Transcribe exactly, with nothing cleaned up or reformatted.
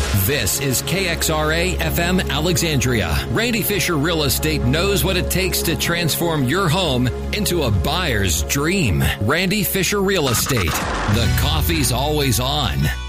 This is K X R A F M Alexandria. Randy Fisher Real Estate knows what it takes to transform your home into a buyer's dream. Randy Fisher Real Estate. The coffee's always on.